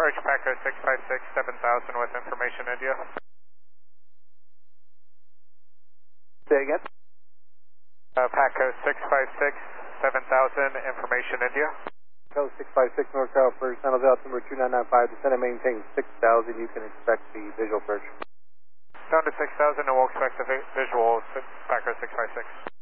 approach Paco 656, 7000 with information India. Say again? Paco 656, 7000, information India. Paco 656 North Tower First, San Jose altimeter 2995, descend and maintain 6000, you can expect the visual approach. Down to 6000 and we'll expect the visual Paco 656.